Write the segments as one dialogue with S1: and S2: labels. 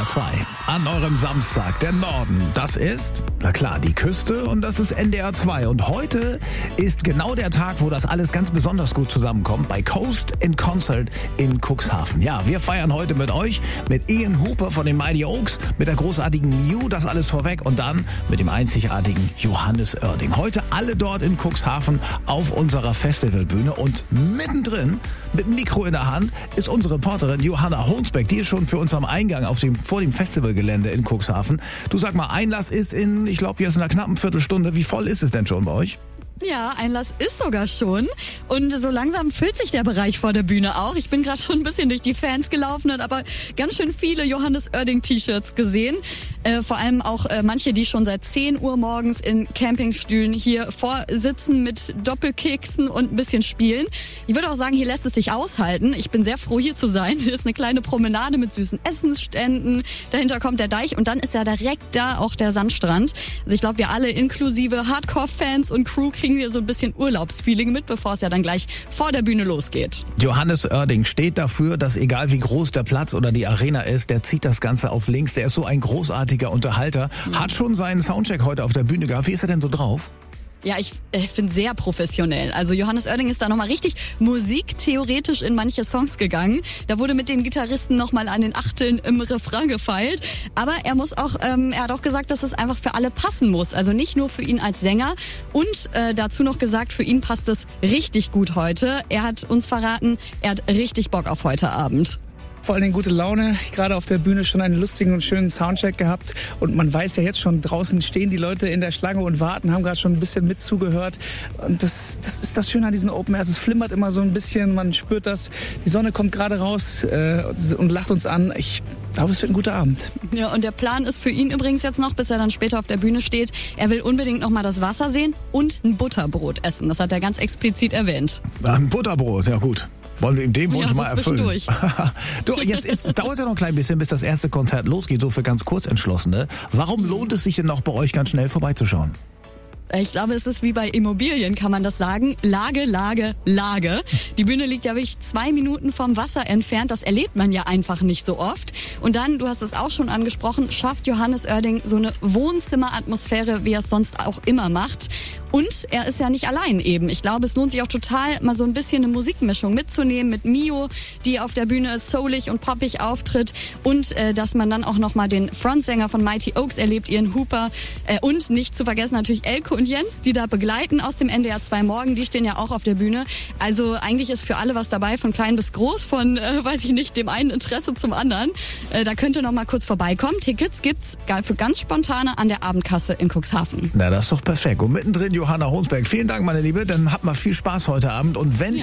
S1: NDR 2. An eurem Samstag, der Norden. Das ist, na klar, die Küste und das ist NDR 2. Und heute ist genau der Tag, wo das alles ganz besonders gut zusammenkommt, bei Coast in Concert in Cuxhaven. Ja, wir feiern heute mit euch, mit Ian Hooper von den Mighty Oaks, mit der großartigen Mew, das alles vorweg, und dann mit dem einzigartigen Johannes Oerding. Heute alle dort in Cuxhaven auf unserer Festivalbühne und mittendrin, mit dem Mikro in der Hand, ist unsere Reporterin Johanna Honsbeck, die ist schon für uns am Eingang vor dem Festivalgelände in Cuxhaven. Du, sag mal, Einlass ist ich glaube, jetzt in einer knappen Viertelstunde. Wie voll ist es denn schon bei euch?
S2: Ja, Einlass ist sogar schon. Und so langsam füllt sich der Bereich vor der Bühne auch. Ich bin gerade schon ein bisschen durch die Fans gelaufen, hat aber ganz schön viele Johannes Oerding T-Shirts gesehen. Vor allem auch manche, die schon seit 10 Uhr morgens in Campingstühlen hier vorsitzen mit Doppelkeksen und ein bisschen spielen. Ich würde auch sagen, hier lässt es sich aushalten. Ich bin sehr froh, hier zu sein. Hier ist eine kleine Promenade mit süßen Essensständen. Dahinter kommt der Deich und dann ist ja direkt da auch der Sandstrand. Also ich glaube, wir alle inklusive Hardcore-Fans und Crew kriegen hier so ein bisschen Urlaubsfeeling mit, bevor es ja dann gleich vor der Bühne losgeht.
S1: Johannes Oerding steht dafür, dass egal wie groß der Platz oder die Arena ist, der zieht das Ganze auf links. Der ist so ein großartiger Unterhalter. Hat schon seinen Soundcheck heute auf der Bühne gehabt. Wie ist er denn so drauf?
S2: Ja, ich finde sehr professionell. Also Johannes Oerding ist da nochmal richtig musiktheoretisch in manche Songs gegangen. Da wurde mit den Gitarristen nochmal an den Achteln im Refrain gefeilt. Aber er hat auch gesagt, dass es einfach für alle passen muss. Also nicht nur für ihn als Sänger. Und dazu noch gesagt, für ihn passt es richtig gut heute. Er hat uns verraten, er hat richtig Bock auf heute Abend.
S3: Vor allen Dingen gute Laune, gerade auf der Bühne schon einen lustigen und schönen Soundcheck gehabt. Und man weiß ja jetzt schon, draußen stehen die Leute in der Schlange und warten, haben gerade schon ein bisschen mit zugehört. Und das ist das Schöne an diesen Open Airs. Es flimmert immer so ein bisschen, man spürt das. Die Sonne kommt gerade raus und lacht uns an. Ich glaube, es wird ein guter Abend.
S2: Ja, und der Plan ist für ihn übrigens jetzt noch, bis er dann später auf der Bühne steht, er will unbedingt noch mal das Wasser sehen und ein Butterbrot essen. Das hat er ganz explizit erwähnt.
S1: Ein Butterbrot, ja gut. Wollen wir ihm den Wunsch mal erfüllen? Du, dauert es ja noch ein klein bisschen, bis das erste Konzert losgeht, so für ganz Kurzentschlossene. Warum lohnt es sich denn noch bei euch ganz schnell vorbeizuschauen?
S2: Ich glaube, es ist wie bei Immobilien, kann man das sagen. Lage, Lage, Lage. Die Bühne liegt ja wirklich 2 Minuten vom Wasser entfernt. Das erlebt man ja einfach nicht so oft. Und dann, du hast es auch schon angesprochen, schafft Johannes Oerding so eine Wohnzimmeratmosphäre, wie er es sonst auch immer macht. Und er ist ja nicht allein eben. Ich glaube, es lohnt sich auch total, mal so ein bisschen eine Musikmischung mitzunehmen mit Mio, die auf der Bühne soulig und poppig auftritt. Und dass man dann auch nochmal den Frontsänger von Mighty Oaks erlebt, Ian Hooper. Und nicht zu vergessen natürlich Elke und Jens, die da begleiten aus dem NDR 2 Morgen. Die stehen ja auch auf der Bühne. Also eigentlich ist für alle was dabei, von klein bis groß, von, weiß ich nicht, dem einen Interesse zum anderen. Da könnt ihr noch mal kurz vorbeikommen. Tickets gibt's für ganz Spontane an der Abendkasse in Cuxhaven.
S1: Na, das ist doch perfekt. Und mittendrin Johanna Honsbeck. Vielen Dank, meine Liebe. Dann habt mal viel Spaß heute Abend. Und wenn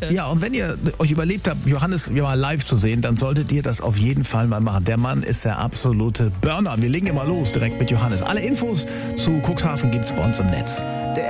S1: ihr euch überlebt habt, Johannes mal live zu sehen, dann solltet ihr das auf jeden Fall mal machen. Der Mann ist der absolute Burner. Wir legen immer los direkt mit Johannes. Alle Infos zu Cuxhaven gibt's bei uns im Netz.